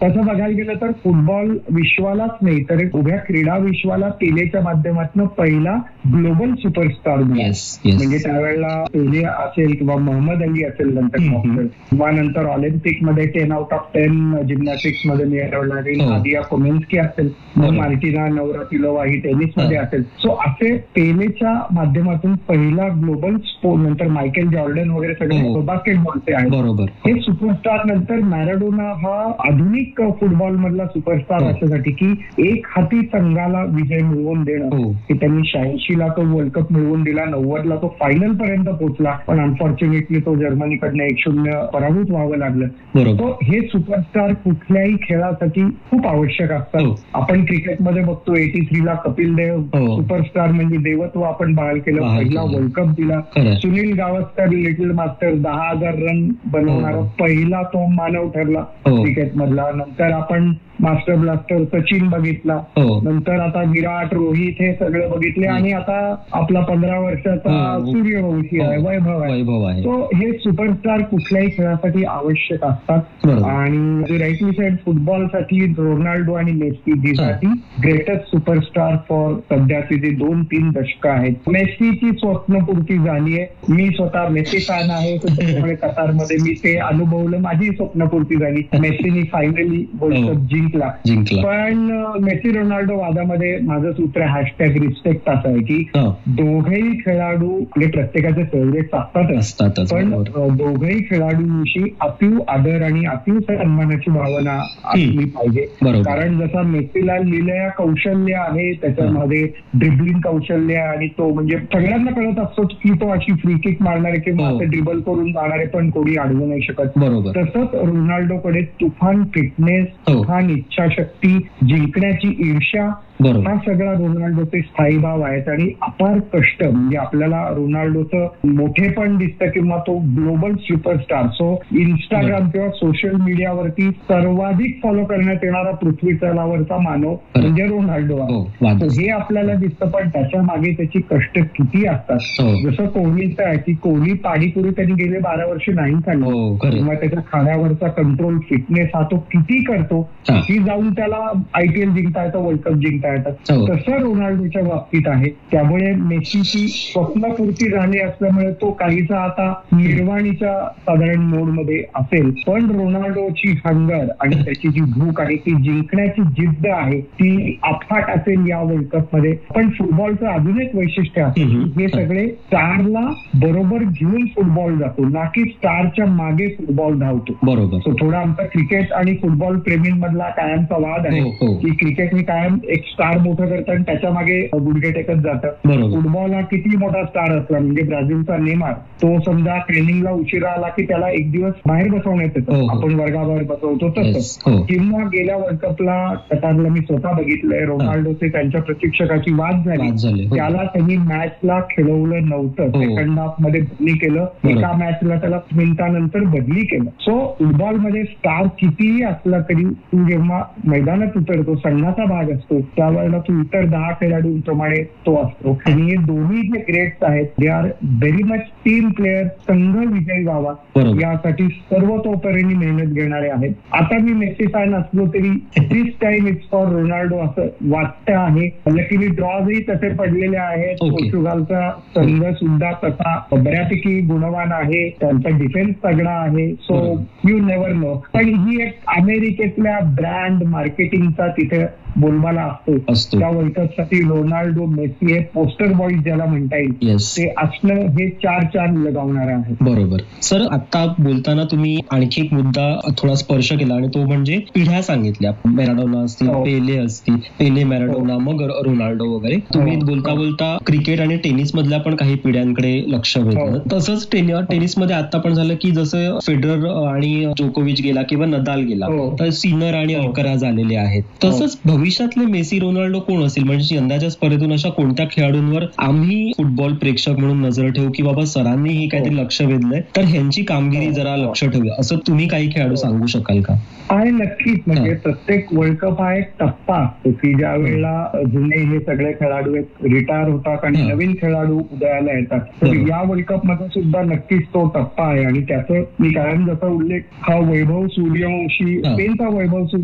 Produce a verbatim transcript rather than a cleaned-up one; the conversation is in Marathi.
तसं बघायला गेलं तर फुटबॉल विश्वालाच नाही तर उभ्या क्रीडा विश्वाला पेलेच्या माध्यमातून पहिला ग्लोबल सुपरस्टार म्हणजे त्यावेळेला पेले असेल किंवा मोहम्मद अली असेल नंतर किंवा नंतर ऑलिम्पिक मध्ये ten out of ten gymnastics मध्ये मिळवणारी नादिया कोमेन्स्की असेल, मार्टिना नवरातिलोव्हा ही टेनिस मध्ये असेल. सो असे पेलेच्या माध्यमातून पहिला ग्लोबल स्पोर्ट, नंतर मायकेल जॉर्डन वगैरे सगळे बास्केटबॉलचे आहेत. बरोबर. हे सुपरस्टार नंतर मॅराडोना हा आधुनिक फुटबॉल मधला सुपरस्टार अशासाठी की एक हाती संघाला विजय मिळवून देणं, की त्यांनी शहाऐंशी ला तो वर्ल्ड कप मिळवून दिला, नव्वद ला तो फायनल पर्यंत पोहोचला, पण अनफॉर्च्युनेटली तो जर्मनीकडनं एक शून्य पराभूत व्हावं लागलं. तो हे सुपरस्टार कुठल्याही खेळासाठी खूप आवश्यक असतात. आपण क्रिकेटमध्ये बघतो एटी थ्री ला कपिल देव सुपरस्टार म्हणजे देवत्व आपण बहाल केलं, पहिला वर्ल्ड कप दिला. सुनील गावस्कर लिटिल मास्टर दहा हजार रन बनवणारा पहिला तो मानव ठरला क्रिकेट मधला. नंतर आपण मास्टर ब्लास्टर सचिन बघितला, नंतर आता विराट, रोहित हे सगळे बघितले आणि आता आपला पंधरा वर्षाचा सूर्यवंशी आहे, वैभव आहे. तो हे सुपरस्टार कुठल्याही खेळासाठी आवश्यक असतात. आणि राईटली साईड फुटबॉलसाठी रोनाल्डो आणि मेस्सी हीसाठी ग्रेटेस्ट सुपरस्टार फॉर सध्याचे जे दोन तीन दशक आहेत. मेस्सीची स्वप्नपूर्ती झाली आहे. मी स्वतः मेस्सी फॅन आहे, त्यामुळे कतारमध्ये मी ते अनुभवलं, माझी स्वप्नपूर्ती झाली. मेस्सीनी फायनली वर्ल्ड कप जिंकला. पण मेसी रोनाल्डो वादामध्ये माझं सूत्र हॅशटॅग रिस्पेक्ट असं आहे की दोघेही खेळाडू म्हणजे प्रत्येकाचे फेवरेट असतातच, पण दोघेही खेळाडूंविषयी अतीव आदर आणि अतीव सन्मानाची भावना असली पाहिजे. कारण जसा मेसीला लिलया कौशल्य आहे, त्याच्यामध्ये ड्रिबलिंग कौशल्य आणि तो म्हणजे सगळ्यांना कळत असतो की तो अशी फ्री किक मारणारे किंवा असे ड्रिबल करून जाणारे पण कोणी अडवू नाही शकत. तसंच रोनाल्डोकडे तुफान फिटनेस, तुफान इच्छाशक्ती, जिंकण्याची ईर्ष्या, हा सगळा रोनाल्डोचे स्थायी भाव आहेत आणि अपार कष्ट. म्हणजे आपल्याला रोनाल्डोचं मोठेपण दिसतं किंवा तो ग्लोबल सुपरस्टार. सो इंस्टाग्राम किंवा सोशल मीडियावरती सर्वाधिक फॉलो करण्यात येणारा पृथ्वी तलावरचा मानव म्हणजे रोनाल्डो आहे. हे आपल्याला दिसतं, पण त्याच्या मागे त्याची कष्ट किती असतात. जसं कोहलीचं आहे की कोहली पाणीपुरी त्यांनी गेले बारा वर्ष नाही खाल्ली, किंवा त्याच्या खाण्यावरचा कंट्रोल, फिटनेस हा तो किती करतो की जाऊन त्याला आयपीएल जिंकता येतं, वर्ल्ड कप जिंकता येतात. तसं रोनाल्डोच्या बाबतीत आहे. त्यामुळे मेसीची स्वप्नपूर्ती झाली असल्यामुळे तो काहीसा आता निर्वाणीच्या साधारण मोडमध्ये असेल, पण रोनाल्डोची हंगर आणि त्याची जी भूक आणि ती जिंकण्याची जिद्द आहे ती अफाट असेल या वर्ल्ड कप मध्ये. पण फुटबॉलचं अजून एक वैशिष्ट्य आहे, हे सगळे स्टारला बरोबर घेऊन फुटबॉल जातो, ना की स्टारच्या मागे फुटबॉल धावतो. बरोबर. सो थोडा आमचा क्रिकेट आणि फुटबॉल प्रेमींमधला कायमचा वाद आहे की क्रिकेट हे कायम एक स्टार मोठं करतं आणि त्याच्या मागे गुडघे टेकत जातं. फुटबॉल हा किती मोठा स्टार असला म्हणजे ब्राझीलचा नेमार, तो समजा ट्रेनिंगला उशिरा आला की त्याला एक दिवस बाहेर बसवण्यात येतं, आपण वर्गाबाहेर बसवतो तसं. किंवा गेल्या वर्ल्ड कपला कतारला मी स्वतः बघितलंय, रोनाल्डोचे त्यांच्या प्रशिक्षकाची वाद झाली, त्याला त्यांनी मॅचला खेळवलं नव्हतं, सेकंड हाफ मध्ये बदली केलं, एका मॅचला त्याला मिनिटानंतर बदली केलं. सो फुटबॉलमध्ये स्टार कितीही असला तरी तू जेव्हा मैदानात उतरतो, संघाचा भाग असतो, त्यावेळेला तू इतर दहा खेळाडूंप्रमाणे तो असतो. आणि हे दोन्ही जे ग्रेट्स आहेत they are very much team player, संघ विजयी व्हावा यासाठी सर्वतोपरीने मेहनत घेणारे आहेत. आता मी मेसी फॅन असलो तरी दिस टाइम इट्स फॉर रोनाल्डो असं वाटतं आहे. लकीली ड्रॉजही तसे पडलेले आहेत. पोर्तुगालचा संघ सुद्धा तसा बऱ्यापैकी गुणवान आहे, त्यांचा डिफेन्स तगडा आहे. So you never know. पण ही एक अमेरिकेतल्या ब्रँड मार्केटिंगचा तिथे बोलबाला असतो. त्या वर्ल्ड कप साठी रोनाल्डो, मेसी हे पोस्टर बॉईज ज्याला म्हणता येईल ते असणं हे चार चार लगावणार आहे. बरोबर. सर, आता बोलताना तुम्ही आणखी एक मुद्दा थोडा स्पर्श केला आणि तो म्हणजे पिढ्या सांगितल्या. मॅराडोना असतील, पेले असतील, पेले मॅराडोना, मग रोनाल्डो वगैरे. तुम्ही बोलता बोलता क्रिकेट आणि टेनिस मधल्या पण काही पिढ्यांकडे लक्ष वेधलं. तसंच टेनिसमध्ये आता पण झालं की जसं फेडरर आणि जोकोविच गेला किंवा नदाल गेला, तर सिनर आणि अल्कराज आलेले आहेत. तसंच भविष्यातले मेसी, रोनाल्डो कोण असेल? म्हणजे यंदाच्या स्पर्धेतून अशा कोणत्या खेळाडूंवर आम्ही फुटबॉल प्रेक्षक म्हणून नजर ठेवू की बाबा सरांनी ही काहीतरी लक्ष वेधलंय तर ह्यांची कामगिरी जरा लक्ष ठेवूया, असं तुम्ही काही खेळाडू सांगू शकाल का? आहे, नक्कीच. म्हणजे प्रत्येक वर्ल्ड कप हा एक टप्पा असतो की ज्या वेळेला जुने हे सगळे खेळाडू एक रिटायर होतात आणि नवीन खेळाडू उदयाला येतात. तर या वर्ल्ड कप मध्ये सुद्धा नक्कीच तो टप्पा आहे आणि त्याचं मी कायम जसा उल्लेख हा वैभव सूर्यवंशी, स्पेनचा वैभव